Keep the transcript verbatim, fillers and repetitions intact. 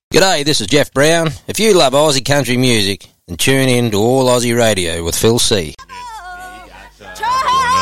G'day, this is Jeff Brown. If you love Aussie country music, then tune in to All Aussie Radio with Phil C.